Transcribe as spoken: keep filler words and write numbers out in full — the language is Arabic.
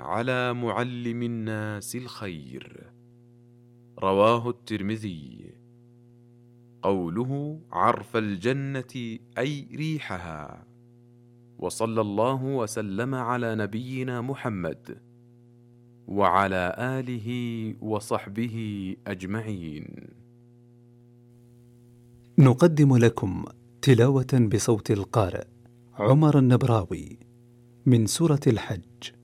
على معلم الناس الخير. رواه الترمذي. قوله عرف الجنة أي ريحها. وصلى الله وسلم على نبينا محمد وعلى آله وصحبه أجمعين. نقدم لكم تلاوة بصوت القارئ عمر النبراوي من سورة الحج.